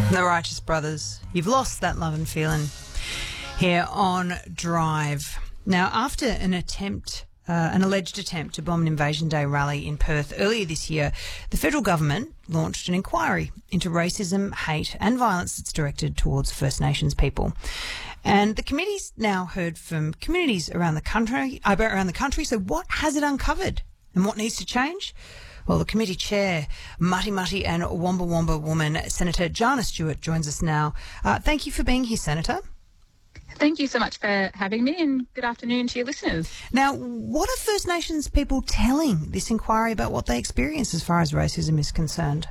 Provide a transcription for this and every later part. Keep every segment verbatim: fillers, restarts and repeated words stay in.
The Righteous Brothers. You've lost that love and feeling here on Drive. Now, after an attempt, uh, an alleged attempt to bomb an Invasion Day rally in Perth earlier this year, the federal government launched an inquiry into racism, hate and violence that's directed towards First Nations people. And the committee's now heard from communities around the country, uh, around the country. So what has it uncovered and what needs to change? Well, the committee chair, Mutty Mutty and Wamba Wamba woman, Senator Jana Stewart, joins us now. Uh, thank you for being here, Senator. Thank you so much for having me, and good afternoon to your listeners. Now, what are First Nations people telling this inquiry about what they experience as far as racism is concerned?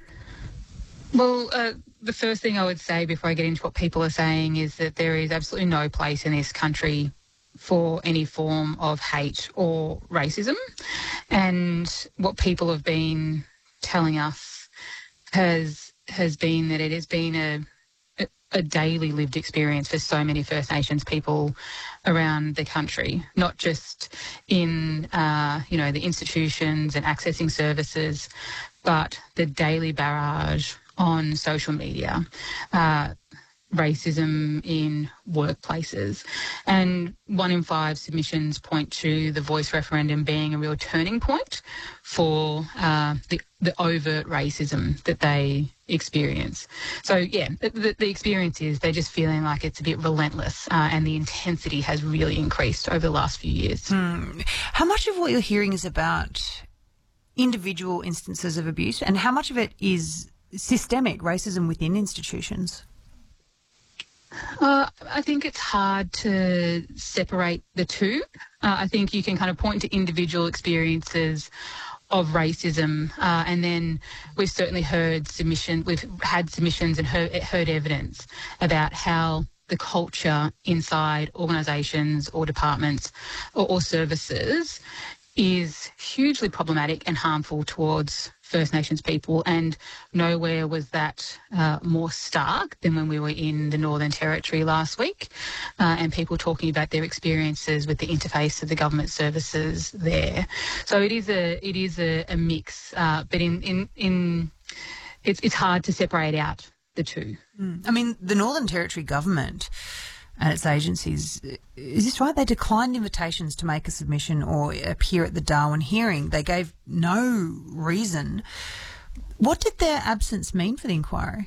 Well, uh, the first thing I would say before I get into what people are saying is that there is absolutely no place in this country for any form of hate or racism. And what people have been telling us has has been that it has been a, a, a daily lived experience for so many First Nations people around the country, not just in, uh, you know, the institutions and accessing services, but the daily barrage on social media, uh, racism in workplaces. And one in five submissions point to the Voice referendum being a real turning point for uh, the, the overt racism that they experience. So, yeah, the, the experience is they're just feeling like it's a bit relentless, uh, and the intensity has really increased over the last few years. Hmm. How much of what you're hearing is about individual instances of abuse, and how much of it is systemic racism within institutions? Uh, I think it's hard to separate the two. Uh, I think you can kind of point to individual experiences of racism, uh, and then we've certainly heard submission, we've had submissions and heard, heard evidence about how the culture inside organisations or departments or, or services is hugely problematic and harmful towards First Nations people, and nowhere was that uh, more stark than when we were in the Northern Territory last week, uh, and people talking about their experiences with the interface of the government services there. So it is a it is a, a mix, uh, but in in in it's it's hard to separate out the two. Mm. I mean, the Northern Territory government and its agencies, is this right? They declined invitations to make a submission or appear at the Darwin hearing. They gave no reason. What did their absence mean for the inquiry?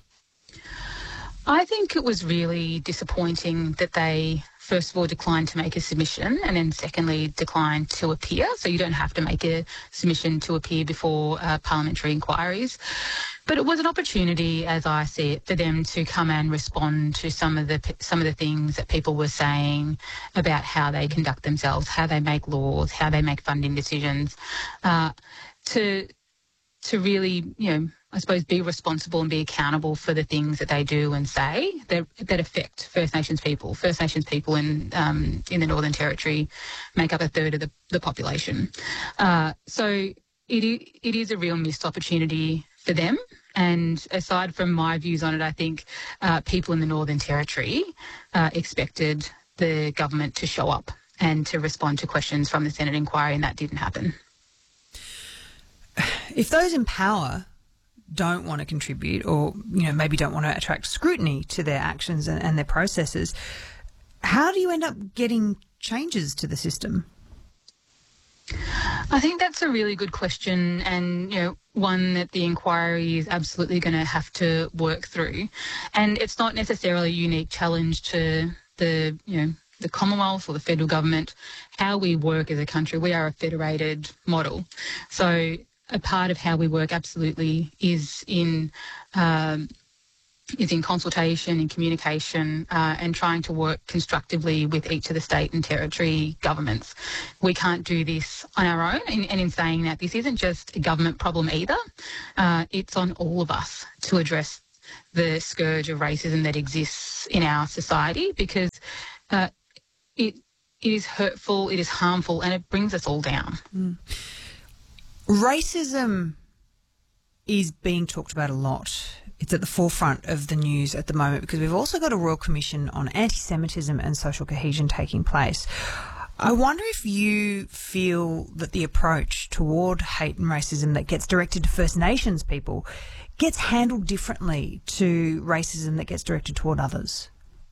I think it was really disappointing that they, first of all, declined to make a submission, and then secondly, declined to appear. So you don't have to make a submission to appear before uh, parliamentary inquiries. But it was an opportunity, as I see it, for them to come and respond to some of the some of the things that people were saying about how they conduct themselves, how they make laws, how they make funding decisions, uh, to to really, you know, I suppose, be responsible and be accountable for the things that they do and say that, that affect First Nations people. First Nations people in um, in the Northern Territory make up a third of the, the population. Uh, so it it is a real missed opportunity for them. And aside from my views on it, I think uh, people in the Northern Territory uh, expected the government to show up and to respond to questions from the Senate inquiry, and that didn't happen. If those in power don't want to contribute, or, you know, maybe don't want to attract scrutiny to their actions and, and their processes, how do you end up getting changes to the system? I think that's a really good question, and, you know, one that the inquiry is absolutely going to have to work through. And it's not necessarily a unique challenge to the, you know, the Commonwealth or the federal government. How we work as a country, we are a federated model. So a part of how we work absolutely is in um, is in consultation and communication, uh, and trying to work constructively with each of the state and territory governments. We can't do this on our own, and, and in saying that, this isn't just a government problem either. Uh, it's on all of us to address the scourge of racism that exists in our society, because uh, it it is hurtful, it is harmful, and it brings us all down. Mm. Racism is being talked about a lot. It's at the forefront of the news at the moment because we've also got a Royal Commission on Anti-Semitism and Social Cohesion taking place. I wonder if you feel that the approach toward hate and racism that gets directed to First Nations people gets handled differently to racism that gets directed toward others.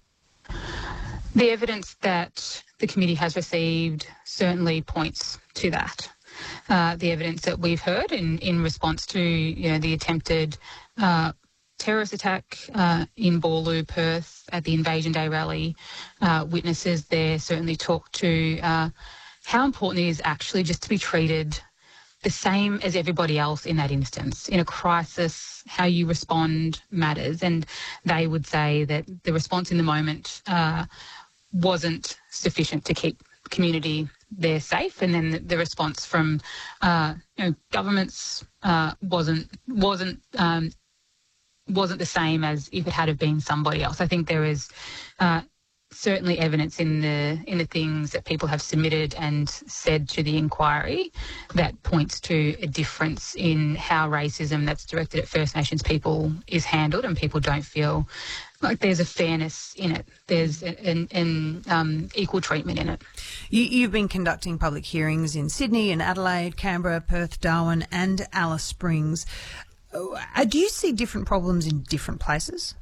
The evidence that the committee has received certainly points to that. Uh, the evidence that we've heard in, in response to, you know, the attempted uh, terrorist attack uh, in Boorloo, Perth, at the Invasion Day rally, uh, witnesses there certainly talk to uh, how important it is actually just to be treated the same as everybody else in that instance. In a crisis, how you respond matters. And they would say that the response in the moment uh, wasn't sufficient to keep community there safe, and then the, the response from uh, you know, governments uh, wasn't wasn't um, wasn't the same as if it had have been somebody else. I think there is uh, certainly evidence in the in the things that people have submitted and said to the inquiry that points to a difference in how racism that's directed at First Nations people is handled, and people don't feel like there's a fairness in it. There's an, an um, equal treatment in it. You, you've been conducting public hearings in Sydney and Adelaide, Canberra, Perth, Darwin and Alice Springs. Uh, do you see different problems in different places?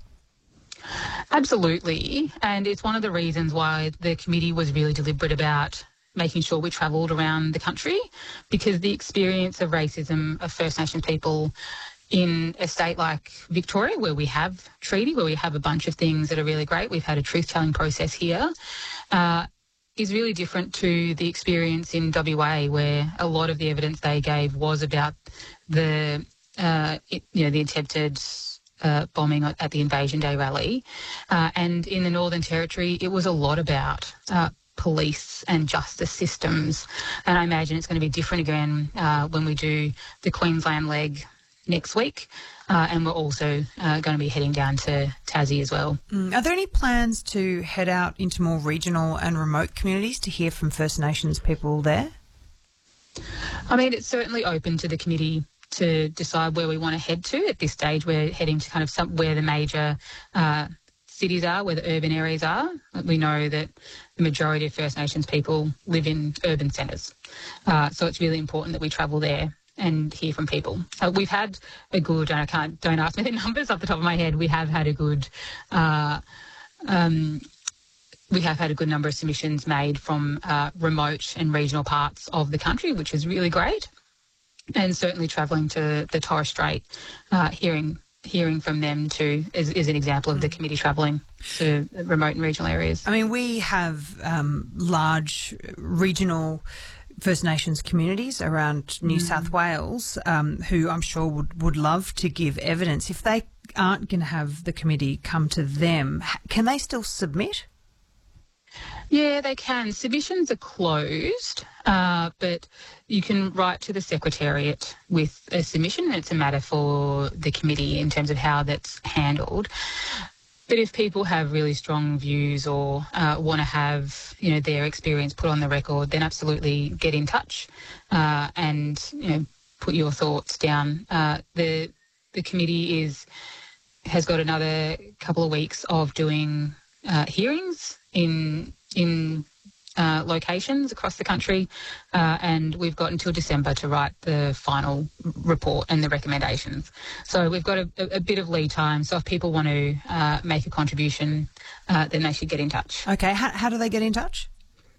Absolutely. And it's one of the reasons why the committee was really deliberate about making sure we travelled around the country, because the experience of racism of First Nations people in a state like Victoria, where we have treaty, where we have a bunch of things that are really great, we've had a truth-telling process here, uh, is really different to the experience in W A, where a lot of the evidence they gave was about the, uh, it, you know, the attempted uh, bombing at the Invasion Day rally. Uh, and in the Northern Territory, it was a lot about uh, police and justice systems. And I imagine it's going to be different again uh, when we do the Queensland leg next week, uh, and we're also uh, going to be heading down to Tassie as well. Mm. Are there any plans to head out into more regional and remote communities to hear from First Nations people there? I mean, it's certainly open to the committee to decide where we want to head to. At this stage, we're heading to kind of some, where the major uh, cities are, where the urban areas are. We know that the majority of First Nations people live in urban centres, uh, so it's really important that we travel there and hear from people. Uh, we've had a good, and I can't, don't ask me the numbers off the top of my head, we have had a good, uh, um, we have had a good number of submissions made from uh, remote and regional parts of the country, which is really great. And certainly travelling to the Torres Strait, uh, hearing hearing from them too is, is an example of the committee travelling to remote and regional areas. I mean, we have um, large regional First Nations communities around New mm. South Wales um, who I'm sure would, would love to give evidence. If they aren't going to have the committee come to them, can they still submit? Yeah, they can. Submissions are closed, uh, but you can write to the Secretariat with a submission, and it's a matter for the committee in terms of how that's handled. But if people have really strong views or uh, want to have, you know, their experience put on the record, then absolutely get in touch uh, and, you know, put your thoughts down. Uh, the the committee is has got another couple of weeks of doing uh, hearings in in uh, locations across the country, uh, and we've got until December to write the final report and the recommendations. So we've got a, a bit of lead time. So if people want to uh, make a contribution, uh, then they should get in touch. Okay, how, how do they get in touch?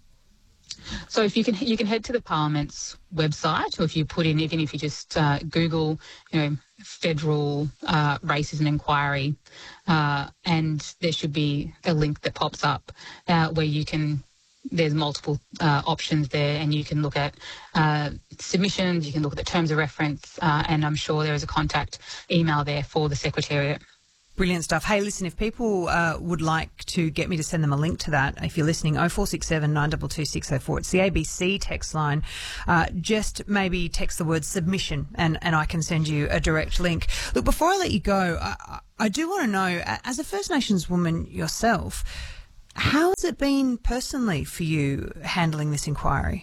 So if you can, you can head to the Parliament's website, or if you put in, even if you just uh, Google, you know, federal uh, racism inquiry, uh, and there should be a link that pops up uh, where you can. There's multiple uh, options there, and you can look at uh, submissions, you can look at the terms of reference, uh, and I'm sure there is a contact email there for the Secretariat. Brilliant stuff. Hey, listen, if people uh, would like to get me to send them a link to that, if you're listening, oh four six seven, nine two two, six oh four, it's the A B C text line. Uh, just maybe text the word submission and, and I can send you a direct link. Look, before I let you go, I, I do want to know, as a First Nations woman yourself, how has it been personally for you handling this inquiry?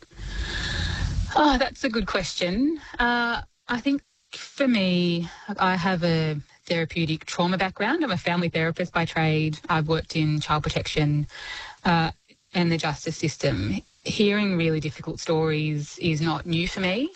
Oh, that's a good question. Uh, I think for me, I have a therapeutic trauma background. I'm a family therapist by trade. I've worked in child protection uh, and the justice system. hearing really difficult stories is not new for me.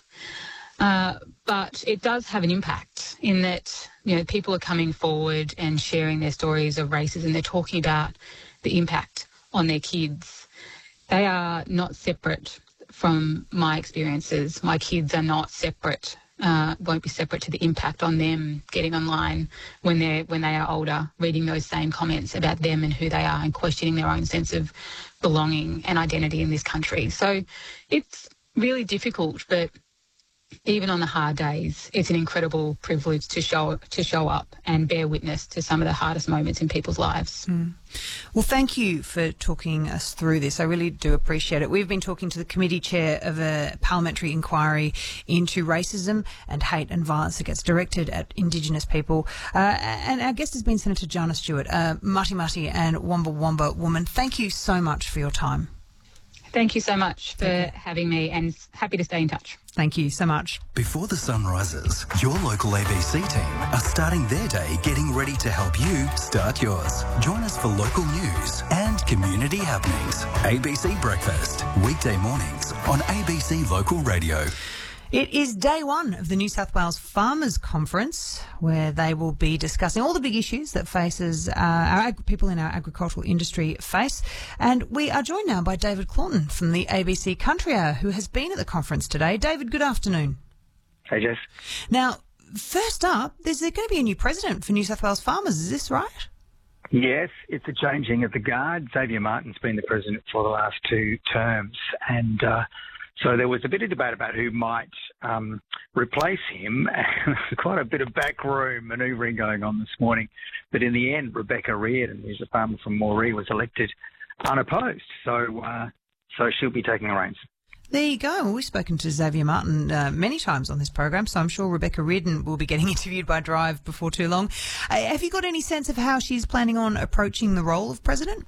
Uh, but it does have an impact in that, you know, people are coming forward and sharing their stories of racism. They're talking about the impact on their kids. They are not separate from my experiences. My kids are not separate, uh, won't be separate to the impact on them getting online when they're when they are older, reading those same comments about them and who they are and questioning their own sense of belonging and identity in this country. So it's really difficult, but even on the hard days, it's an incredible privilege to show to show up and bear witness to some of the hardest moments in people's lives. Mm. Well, thank you for talking us through this. I really do appreciate it. We've been talking to the committee chair of a parliamentary inquiry into racism and hate and violence against directed at Indigenous people. Uh, and our guest has been Senator Jana Stewart, a Mati Mati and Wamba Wamba woman. Thank you so much for your time. Thank you so much for having me, and happy to stay in touch. Thank you so much. Before the sun rises, your local A B C team are starting their day getting ready to help you start yours. Join us for local news and community happenings. A B C Breakfast, weekday mornings on A B C Local Radio. It is day one of the New South Wales Farmers Conference, where they will be discussing all the big issues that faces uh, our ag- people in our agricultural industry face. And we are joined now by David Claughton from the A B C Country Hour, who has been at the conference today. David, good afternoon. Hey, Jess. Now, first up, there's going to be a new president for New South Wales Farmers. Is this right? Yes, it's a changing of the guard. Xavier Martin's been the president for the last two terms, and uh, so there was a bit of debate about who might um, replace him, and quite a bit of backroom manoeuvring going on this morning. But in the end, Rebecca Reardon, who's a farmer from Moree, was elected unopposed. So, uh, so she'll be taking the reins. There you go. Well, we've spoken to Xavier Martin uh, many times on this program, so I'm sure Rebecca Reardon will be getting interviewed by Drive before too long. Uh, have you got any sense of how she's planning on approaching the role of president?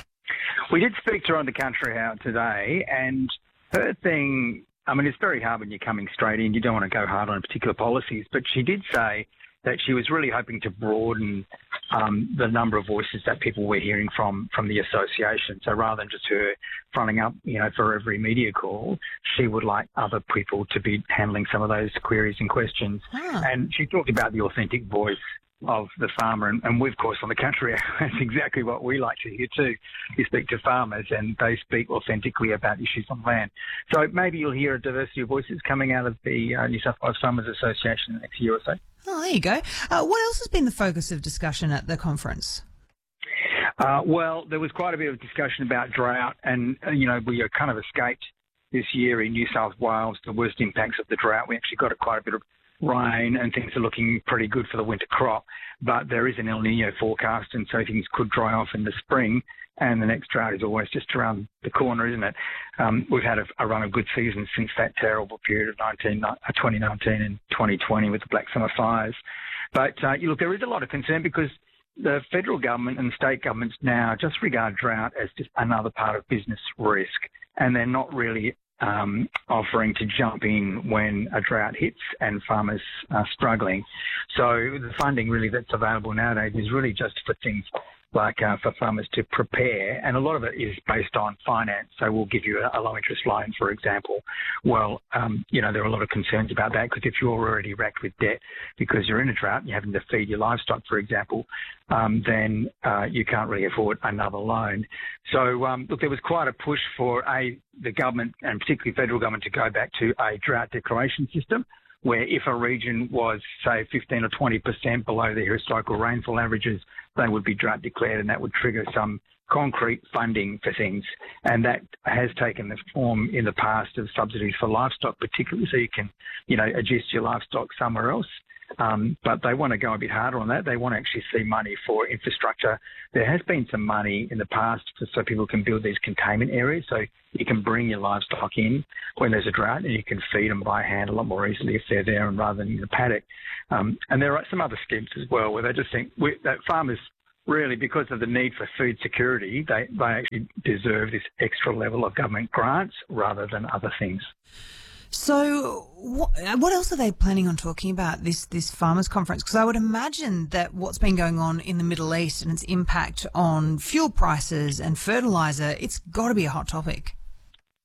We did speak to her on the Country Hour today, and her thing, I mean, it's very hard when you're coming straight in. You don't want to go hard on particular policies, but she did say that she was really hoping to broaden um, the number of voices that people were hearing from from the association. So rather than just her fronting up, you know, for every media call, she would like other people to be handling some of those queries and questions. Ah. And she talked about the authentic voice of the farmer, and, and we, of course, on the Country, that's exactly what we like to hear too. You speak to farmers and they speak authentically about issues on land. So maybe you'll hear a diversity of voices coming out of the uh, New South Wales Farmers Association in the next year or so. Oh, there you go. Uh, what else has been the focus of discussion at the conference? Uh, well, there was quite a bit of discussion about drought, and, uh, you know, we are kind of escaped this year in New South Wales the worst impacts of the drought. We actually got quite a bit of rain and things are looking pretty good for the winter crop, but there is an El Nino forecast, and so things could dry off in the spring, and the next drought is always just around the corner, isn't it? Um, we've had a, a run of good seasons since that terrible period of nineteen, uh, twenty nineteen and twenty twenty with the Black Summer fires. But uh, you look, there is a lot of concern because the federal government and state governments now just regard drought as just another part of business risk, and they're not really Um, offering to jump in when a drought hits and farmers are struggling. So the funding really that's available nowadays is really just for things like uh, for farmers to prepare, and a lot of it is based on finance. So we'll give you a, a low interest loan, for example. Well, um, you know, there are a lot of concerns about that because if you're already racked with debt because you're in a drought and you're having to feed your livestock, for example, um, then uh, you can't really afford another loan. So, um, look, there was quite a push for a the government, and particularly federal government, to go back to a drought declaration system, where if a region was, say, fifteen or twenty percent below their historical rainfall averages, they would be drought declared, and that would trigger some concrete funding for things. And that has taken the form in the past of subsidies for livestock, particularly, so you can, you know, adjust your livestock somewhere else. Um, but they want to go a bit harder on that. They want to actually see money for infrastructure. There has been some money in the past for, so people can build these containment areas, so you can bring your livestock in when there's a drought and you can feed them by hand a lot more easily if they're there and rather than in the paddock. Um, and there are some other schemes as well where they just think we, that farmers really, because of the need for food security, they, they actually deserve this extra level of government grants rather than other things. So what, what else are they planning on talking about this, this farmers conference? Because I would imagine that what's been going on in the Middle East and its impact on fuel prices and fertiliser, it's got to be a hot topic.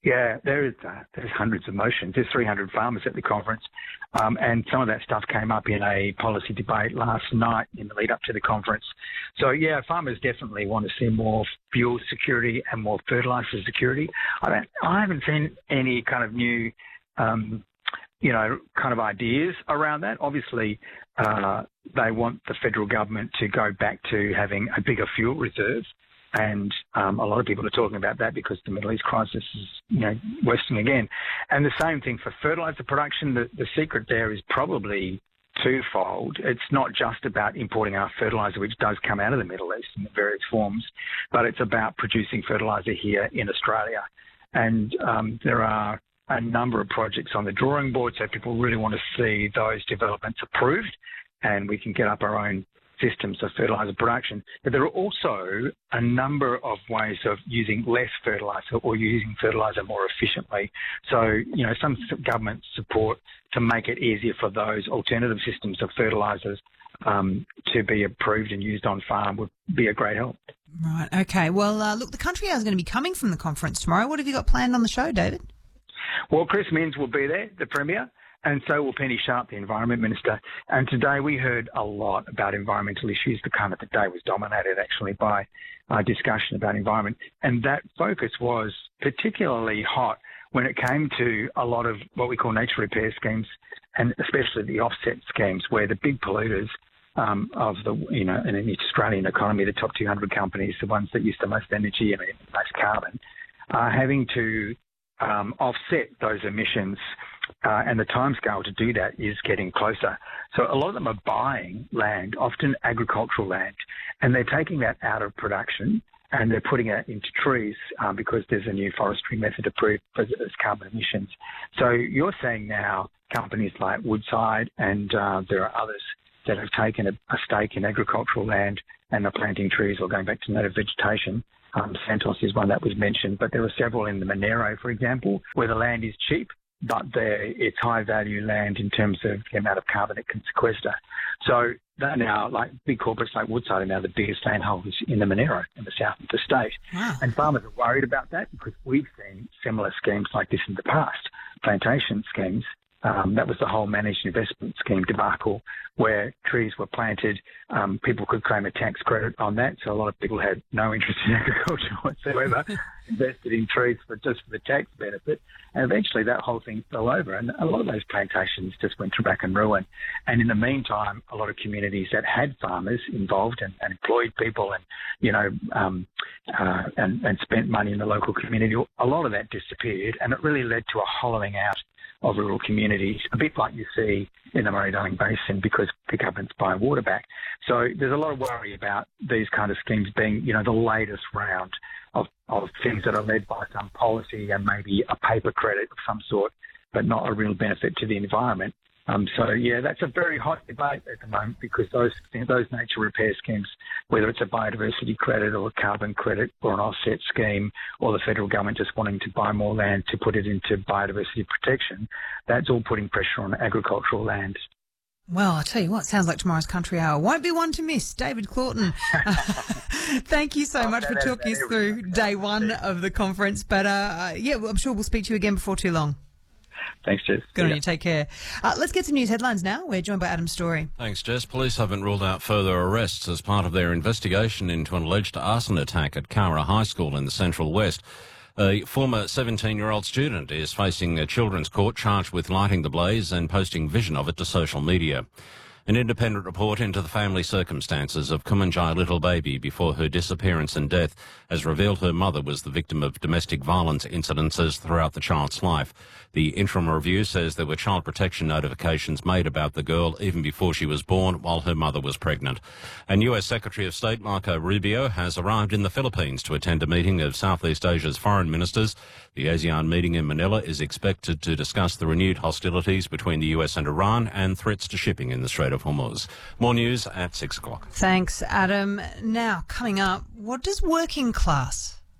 Yeah, there is uh, there's hundreds of motions. There's three hundred farmers at the conference, um, and some of that stuff came up in a policy debate last night in the lead up to the conference. So yeah, farmers definitely want to see more fuel security and more fertiliser security. I don't, I haven't seen any kind of new, um, you know, kind of ideas around that. Obviously, uh, they want the federal government to go back to having a bigger fuel reserve. And um, a lot of people are talking about that because the Middle East crisis is, you know, worsening again. And the same thing for fertiliser production. The, the secret there is probably twofold. It's not just about importing our fertiliser, which does come out of the Middle East in various forms, but it's about producing fertiliser here in Australia. And um, there are a number of projects on the drawing board, so people really want to see those developments approved, and we can get up our own systems of fertiliser production. But there are also a number of ways of using less fertiliser or using fertiliser more efficiently. So, you know, some government support to make it easier for those alternative systems of fertilisers um, to be approved and used on farm would be a great help. Right. Okay. Well, uh, look, the Country Hour is going to be coming from the conference tomorrow. What have you got planned on the show, David? Well, Chris Minns will be there, the Premier. And so will Penny Sharp, the Environment Minister. And today we heard a lot about environmental issues. The kind of the day was dominated actually by uh, discussion about environment. And that focus was particularly hot when it came to a lot of what we call nature repair schemes, and especially the offset schemes, where the big polluters um, of the, you know, in the Australian economy, the top two hundred companies, the ones that use the most energy and most carbon, are having to um, offset those emissions. Uh, and the timescale to do that is getting closer. So a lot of them are buying land, often agricultural land, and they're taking that out of production and they're putting it into trees um, because there's a new forestry method approved for carbon emissions. So you're seeing now companies like Woodside and uh, there are others that have taken a, a stake in agricultural land and are planting trees or going back to native vegetation. Um, Santos is one that was mentioned, but there are several in the Monero, for example, where the land is cheap, but it's high-value land in terms of the amount of carbon it can sequester. So they're now, like big corporates like Woodside, are now the biggest landholders in the Monero in the south of the state. Wow. And farmers are worried about that because we've seen similar schemes like this in the past, plantation schemes. Um, that was the whole managed investment scheme debacle where trees were planted. Um, people could claim a tax credit on that. So a lot of people had no interest in agriculture whatsoever, invested in trees for just for the tax benefit. And eventually that whole thing fell over. And a lot of those plantations just went to rack and ruin. And in the meantime, a lot of communities that had farmers involved and, and employed people and, you know, um, uh, and, and spent money in the local community, a lot of that disappeared. And it really led to a hollowing out of rural communities, a bit like you see in the Murray-Darling Basin because the government's buying water back. So there's a lot of worry about these kind of schemes being, you know, the latest round of, of things that are led by some policy and maybe a paper credit of some sort, but not a real benefit to the environment. Um, so, yeah, that's a very hot debate at the moment because those those nature repair schemes, whether it's a biodiversity credit or a carbon credit or an offset scheme or the federal government just wanting to buy more land to put it into biodiversity protection, that's all putting pressure on agricultural land. Well, I tell you what, sounds like tomorrow's Country Hour won't be one to miss. David Claughton, thank you so oh, much for talking us through day one of the conference. But, uh, yeah, I'm sure we'll speak to you again before too long. Thanks, Jess. Good on yeah. you. Take care. Uh, let's get some news headlines now. We're joined by Adam Story. Thanks, Jess. Police haven't ruled out further arrests as part of their investigation into an alleged arson attack at Cara High School in the Central West. A former seventeen-year-old student is facing a children's court charged with lighting the blaze and posting vision of it to social media. An independent report into the family circumstances of Kumanjai Little Baby before her disappearance and death has revealed her mother was the victim of domestic violence incidences throughout the child's life. The interim review says there were child protection notifications made about the girl even before she was born while her mother was pregnant. And U S Secretary of State Marco Rubio has arrived in the Philippines to attend a meeting of Southeast Asia's foreign ministers. The ASEAN meeting in Manila is expected to discuss the renewed hostilities between the U S and Iran and threats to shipping in the Strait of Hormuz. More news at six o'clock. Thanks, Adam. Now, coming up, what does working class